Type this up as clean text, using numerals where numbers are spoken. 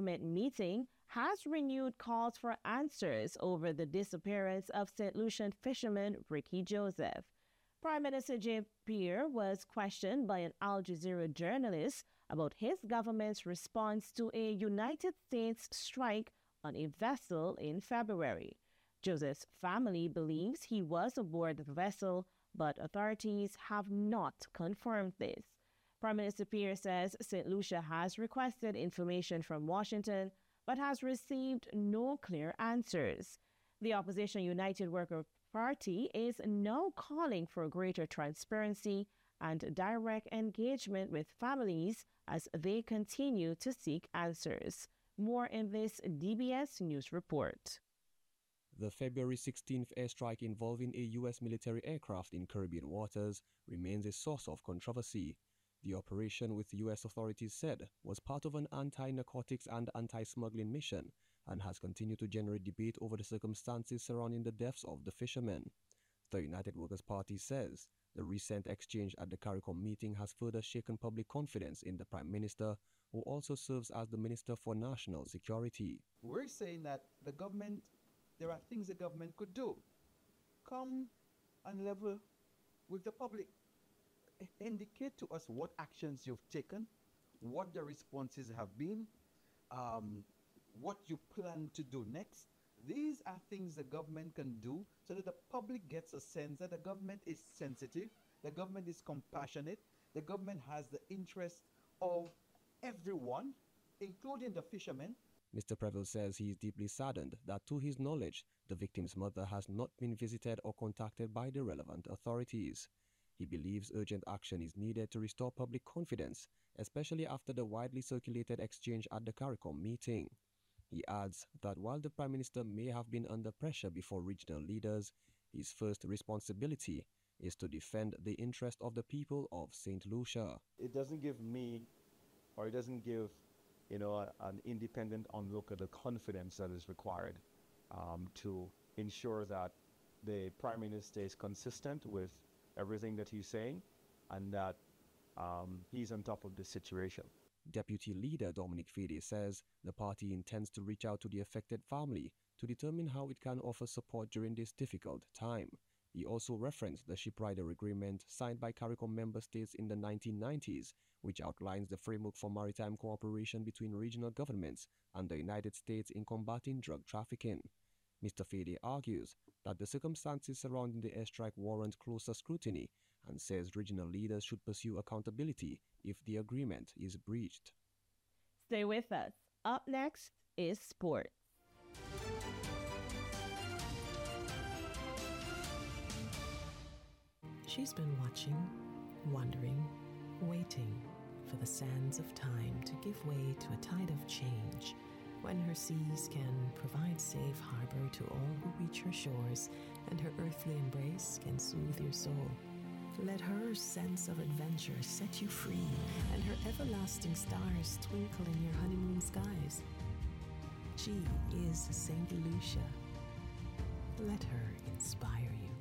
government meeting has renewed calls for answers over the disappearance of St. Lucian fisherman Ricky Joseph. Prime Minister James Pierre was questioned by an Al Jazeera journalist about his government's response to a United States strike on a vessel in February. Joseph's family believes he was aboard the vessel, but authorities have not confirmed this. Prime Minister Pierre says St. Lucia has requested information from Washington, but has received no clear answers. The opposition United Worker Party is now calling for greater transparency and direct engagement with families as they continue to seek answers. More in this DBS News report. The February 16th airstrike involving a U.S. military aircraft in Caribbean waters remains a source of controversy. The operation, with U.S. authorities said, was part of an anti-narcotics and anti-smuggling mission and has continued to generate debate over the circumstances surrounding the deaths of the fishermen. The United Workers' Party says the recent exchange at the CARICOM meeting has further shaken public confidence in the Prime Minister, who also serves as the Minister for National Security. We're saying that there are things the government could do. Come and level with the public. Indicate to us what actions you've taken, what the responses have been, what you plan to do next. These are things the government can do so that the public gets a sense that the government is sensitive, the government is compassionate, the government has the interest of everyone, including the fishermen. Mr. Preble says he is deeply saddened that, to his knowledge, the victim's mother has not been visited or contacted by the relevant authorities. He believes urgent action is needed to restore public confidence, especially after the widely circulated exchange at the CARICOM meeting. He adds that while the Prime Minister may have been under pressure before regional leaders, his first responsibility is to defend the interest of the people of St. Lucia. It doesn't give me, or it doesn't give, an independent onlooker the confidence that is required to ensure that the Prime Minister is consistent with everything that he's saying and that he's on top of the situation. Deputy Leader Dominic Fede says the party intends to reach out to the affected family to determine how it can offer support during this difficult time. He also referenced the Shiprider Agreement signed by CARICOM member states in the 1990s, which outlines the framework for maritime cooperation between regional governments and the United States in combating drug trafficking. Mr. Fede argues that the circumstances surrounding the airstrike warrant closer scrutiny and says regional leaders should pursue accountability if the agreement is breached. Stay with us. Up next is sports. She's been watching, wondering, waiting for the sands of time to give way to a tide of change, when her seas can provide safe harbor to all who reach her shores, and her earthly embrace can soothe your soul. Let her sense of adventure set you free, and her everlasting stars twinkle in your honeymoon skies. She is St. Lucia. Let her inspire you.